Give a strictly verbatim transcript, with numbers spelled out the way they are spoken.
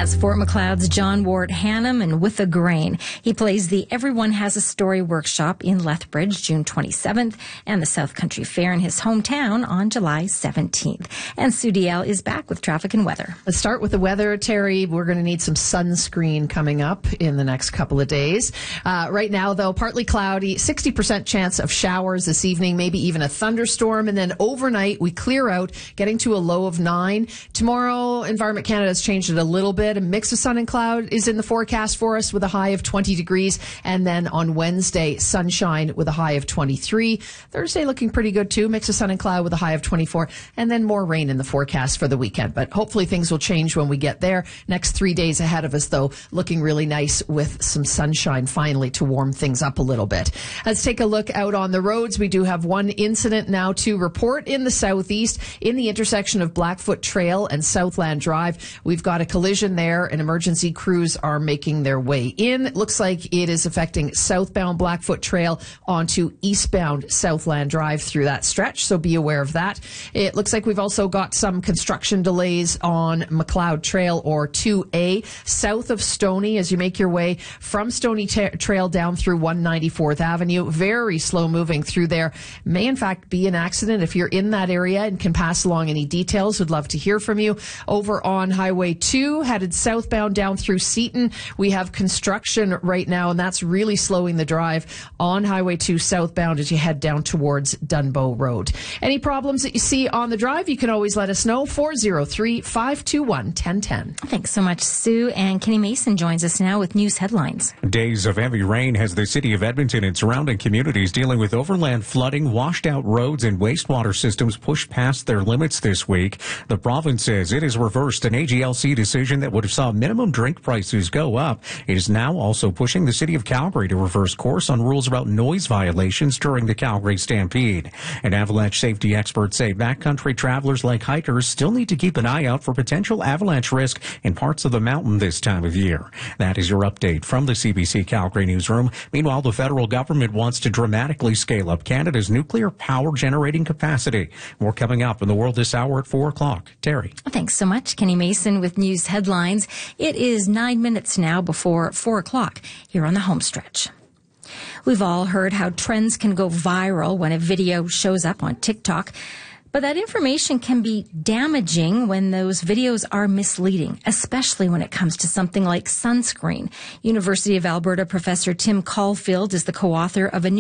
That's Fort Macleod's John Ward Hannum and With a Grain. He plays the Everyone Has a Story workshop in Lethbridge, June twenty-seventh, and the South Country Fair in his hometown on July seventeenth. And Sue Diel is back with traffic and weather. Let's start with the weather, Terry. We're going to need some sunscreen coming up in the next couple of days. Uh, right now, though, partly cloudy, sixty percent chance of showers this evening, maybe even a thunderstorm. And then overnight, we clear out, getting to a low of nine. Tomorrow, Environment Canada has changed it a little bit. A mix of sun and cloud is in the forecast for us with a high of twenty degrees. And then on Wednesday, sunshine with a high of twenty-three. Thursday looking pretty good too. Mix of sun and cloud with a high of twenty-four. And then more rain in the forecast for the weekend. But hopefully things will change when we get there. Next three days ahead of us, though, looking really nice with some sunshine finally to warm things up a little bit. Let's take a look out on the roads. We do have one incident now to report in the southeast in the intersection of Blackfoot Trail and Southland Drive. We've got a collision there, and emergency crews are making their way in. It looks like it is affecting southbound Blackfoot Trail onto eastbound Southland Drive through that stretch, so be aware of that. It looks like we've also got some construction delays on Macleod Trail or two A south of Stony as you make your way from Stony ta- Trail down through one ninety-fourth Avenue. Very slow moving through there. May in fact be an accident. If you're in that area and can pass along any details, would love to hear from you. Over on Highway two, headed southbound down through Seaton, we have construction right now, and that's really slowing the drive on Highway two southbound as you head down towards Dunbow Road. Any problems that you see on the drive, you can always let us know. four oh three, five two one, one oh one oh. Thanks so much, Sue. And Kenny Mason joins us now with news headlines. Days of heavy rain has the city of Edmonton and surrounding communities dealing with overland flooding, washed out roads, and wastewater systems pushed past their limits this week. The province says it has reversed an A G L C decision that would have saw minimum drink prices go up. It is now also pushing the city of Calgary to reverse course on rules about noise violations during the Calgary Stampede. And avalanche safety experts say backcountry travelers like hikers still need to keep an eye out for potential avalanche risk in parts of the mountain this time of year. That is your update from the C B C Calgary newsroom. Meanwhile, the federal government wants to dramatically scale up Canada's nuclear power generating capacity. More coming up in the world this hour at four o'clock. Terry. Thanks so much, Kenny Mason with news headlines. It is nine minutes now before four o'clock here on the home stretch. We've all heard how trends can go viral when a video shows up on TikTok. But that information can be damaging when those videos are misleading, especially when it comes to something like sunscreen. University of Alberta professor Tim Caulfield is the co-author of a new